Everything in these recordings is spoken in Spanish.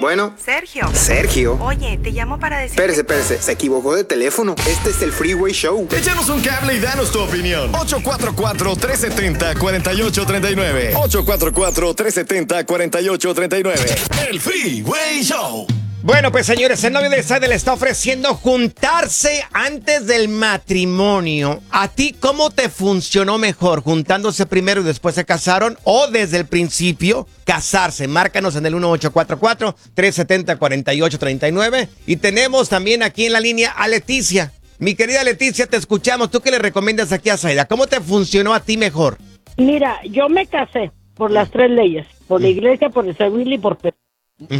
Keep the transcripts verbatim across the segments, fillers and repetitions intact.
Bueno. Sergio. Sergio. Oye, te llamo para decir... Espérese, espérese, se equivocó de teléfono. Este es el Freeway Show. Échanos un cable y danos tu opinión. ocho cuatro cuatro, tres siete cero, cuatro ocho tres nueve. ocho cuatro cuatro, tres siete cero, cuatro ocho tres nueve. El Freeway Show. Bueno, pues señores, el novio de Zaida le está ofreciendo juntarse antes del matrimonio. ¿A ti cómo te funcionó mejor? ¿Juntándose primero y después se casaron? ¿O desde el principio casarse? Márcanos en el uno ocho cuatro cuatro, tres siete cero, cuatro ocho tres nueve. Y tenemos también aquí en la línea a Leticia. Mi querida Leticia, te escuchamos. ¿Tú qué le recomiendas aquí a Zaida? ¿Cómo te funcionó a ti mejor? Mira, yo me casé por las tres leyes. Por la iglesia, por el civil y por... Uh-huh.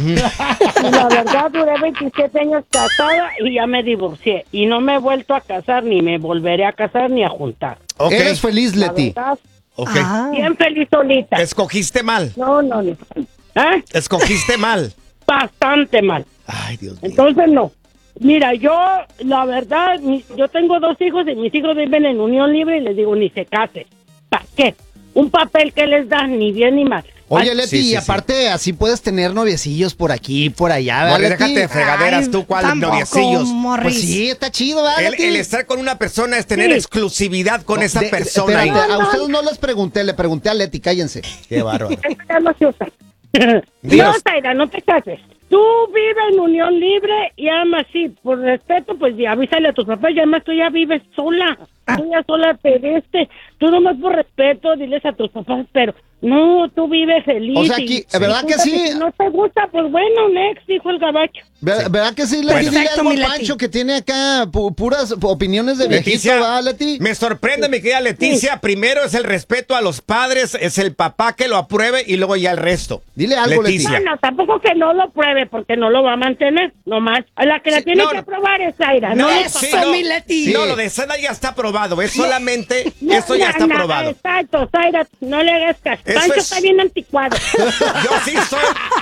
Y la verdad duré veintisiete años casada y ya me divorcié y no me he vuelto a casar ni me volveré a casar ni a juntar. Okay. ¿Eres feliz, Leti? Verdad, okay. Ah. Bien feliz solita. Escogiste mal. No, no, no. ¿Eh? Escogiste mal. Bastante mal. Ay, Dios mío. Entonces no. Mira, yo la verdad, mi, yo tengo dos hijos y mis hijos viven en unión libre y les digo ni se casen. ¿Para qué? Un papel que les da ni bien ni mal. Oye, Ay, Leti, sí, sí, y aparte sí. Así puedes tener noviecillos por aquí, por allá, ¿verdad, Bueno, Leti? déjate de fregaderas. Ay, tú, ¿cuáles noviecillos? Pues sí, está chido, ¿verdad, el, Leti? el estar con una persona es tener sí. exclusividad con no, esa de, persona. espérate, a ustedes no les pregunté, le pregunté a Leti, cállense. Qué bárbaro. Ya no se usa. No, Zaida, no te cases. Tú vives en unión libre y además sí, por respeto, pues ya avísale a tus papás, y además tú ya vives sola. Tú ya sola pediste. Tú nomás por respeto diles a tus papás, pero no, tú vives feliz. O sea, aquí, y, ¿verdad y que sí? Si no te gusta, pues bueno, next, dijo el gabacho. ¿Verdad, ¿verdad que sí, Leti? Dile algo a Pancho que tiene acá pu puras opiniones de viejito, ¿verdad, Leti? Me sorprende, mi querida Leticia. Sí. Primero es el respeto a los padres, es el papá que lo apruebe y luego ya el resto. Dile algo, Leticia. Leti. No, no, tampoco que no lo pruebe porque no lo va a mantener, nomás. A la que la sí, tiene no, que aprobar es Zaida. No, no, sí, no, no, mi Leti. Sí. No, lo de Zaida ya está aprobado. Es solamente, no, eso ya está no, aprobado. Exacto, Zaida, no le hagas caso. Eso Pancho es... está bien anticuado. Yo sí soy,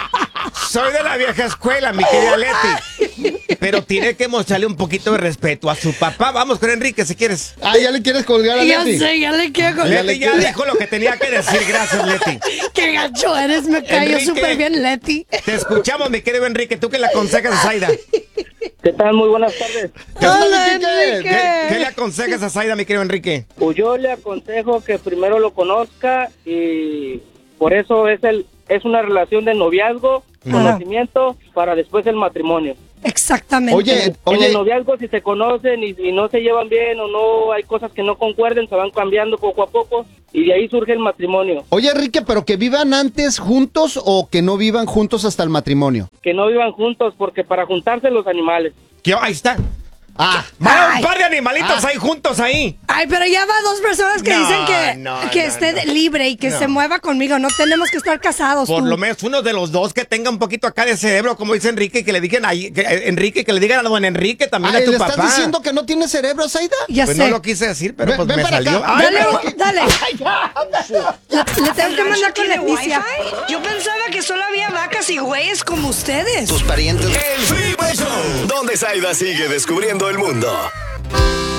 soy de la vieja escuela, mi querida Leti. Pero tiene que mostrarle un poquito de respeto a su papá. Vamos con Enrique, si quieres. Ah, ya le quieres colgar a ya Leti. Ya sé, ya le quiero colgar. Leti ya dijo lo que tenía que decir. Gracias, Leti. Qué gacho eres, me cayó súper bien, Leti. Te escuchamos, mi querido Enrique. ¿Tú qué le aconsejas a Zaida? ¿Qué tal? Muy buenas tardes. Hola, Enrique. ¿Qué, ¿Qué le aconsejas a Zaida, mi querido Enrique? Pues yo le aconsejo que primero lo conozca y por eso es el es una relación de noviazgo, Ajá. conocimiento, para después el matrimonio. Exactamente. Oye, oye. En el noviazgo, si se conocen y, y no se llevan bien o no hay cosas que no concuerden, se van cambiando poco a poco y de ahí surge el matrimonio. Oye, Enrique, ¿pero que vivan antes juntos o que no vivan juntos hasta el matrimonio? Que no vivan juntos porque para juntarse los animales. ¿Qué? Ahí está. Ah, va un par de animalitos ah. ahí juntos ahí. Ay, pero ya va dos personas que no, dicen que, no, que no, esté no. libre y que no. se mueva conmigo. No tenemos que estar casados. Por tú. lo menos uno de los dos que tenga un poquito acá de cerebro, como dice Enrique, que le digan a que, Enrique, que le digan a don Enrique también Ay, a tu ¿le papá. estás diciendo que no tiene cerebro, Zaida? Ya pues sé. no lo quise decir, pero ven, pues ven me para salió. acá. Ay, dale, pero... dale. Ay, ya. Le, le tengo que mandar con Leticia. Yo pensaba que solo había vacas y güeyes como ustedes. Tus parientes. El Freeway Show, donde Zaida sigue descubriendo el mundo.